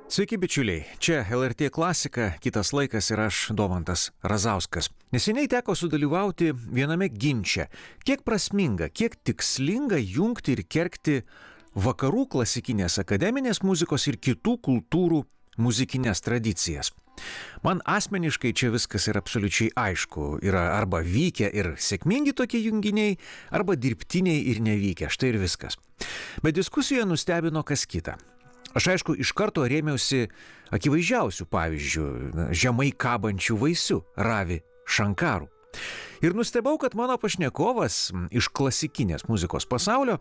Sveiki bičiuliai, čia LRT klasika, kitas laikas ir aš, Domantas Razauskas. Neseniai teko sudalyvauti viename ginče. Kiek prasminga, kiek tikslinga jungti ir kergti vakarų klasikinės akademinės muzikos ir kitų kultūrų muzikinės tradicijas. Man asmeniškai čia viskas yra absoliučiai aišku. Yra arba vykę ir sėkmingi tokie junginiai, arba dirbtiniai ir nevykę. Štai ir viskas. Bet diskusijoje nustebino kas kita. Aš aišku, iš karto rėmiausi akivaizdžiausių pavyzdžių, žemai kabančių vaisių, Ravi Šankarų. Ir nustebau, kad mano pašnekovas iš klasikinės muzikos pasaulio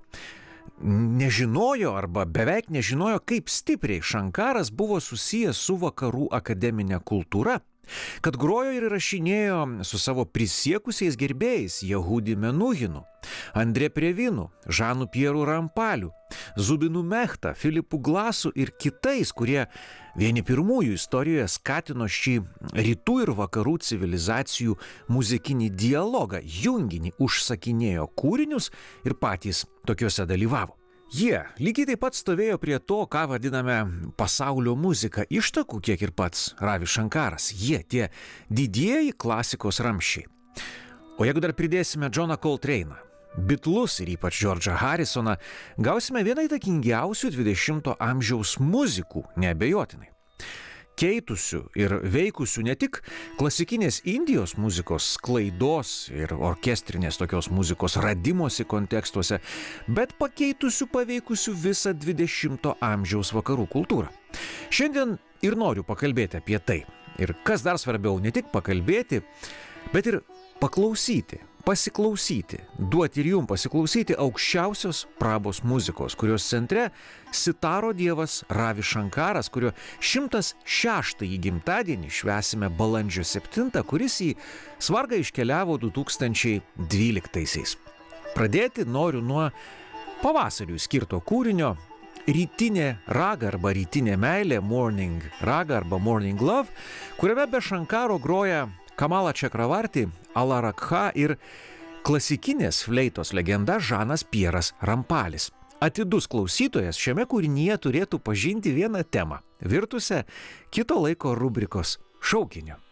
nežinojo arba beveik nežinojo, kaip stipriai Šankaras buvo susijęs su vakarų akademinė kultūra, kad grojo ir rašinėjo su savo prisiekusiais gerbėjais Jehudi Menuhinu, Andrė Previnu, Žanu Pieru Rampaliu, Zubinu Mechta, Filipu Glasu ir kitais, kurie vieni pirmųjų istorijoje skatino šį rytų ir vakarų civilizacijų muzikinį dialogą, junginį, užsakinėjo kūrinius ir patys tokiuose dalyvavo. Jie lygiai taip pat stovėjo prie to, ką vadiname pasaulio muzika ištakų, kiek ir pats Ravi Šankaras. Jie tie didieji klasikos ramsčiai. O jeigu dar pridėsime Johną Coltrane'ą, Beatlus ir ypač George'ą Harrisoną, gausime vieną įtakingiausių 20-ojo amžiaus muzikų, neabejotinai. Keitusių ir veikusių ne tik klasikinės Indijos muzikos sklaidos ir orkestrinės tokios muzikos radimosi kontekstuose, bet pakeitusių, paveikusių visą 20-ojo amžiaus vakarų kultūrą. Šiandien ir noriu pakalbėti apie tai. Ir kas dar svarbiau, ne tik pakalbėti, bet ir paklausyti, pasiklausyti, duoti ir jums pasiklausyti aukščiausios prabos muzikos, kurios centre sitaro dievas Ravi Šankaras, kurio 106-ąjį gimtadienį švęsime balandžio 7, kuris į svargą iškeliavo 2012-aisiais. Pradėti noriu nuo pavasariui skirto kūrinio Rytinė raga arba Rytinė meilė, Morning raga arba Morning Love, kuriame be Šankaro groja Kamala Čakravarti, Ala Rakha ir klasikinės fleitos legenda Žanas Pieras Rampalis. Atidus klausytojas šiame kūrinyje turėtų pažinti vieną temą, virtusią kito laiko rubrikos šaukiniu.